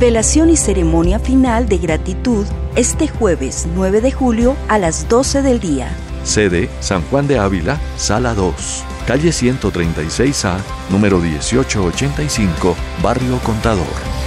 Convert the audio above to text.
Velación y ceremonia final de gratitud este jueves 9 de julio a las 12 del día. Sede San Juan de Ávila, Sala 2, calle 136A, número 1885, Barrio Contador.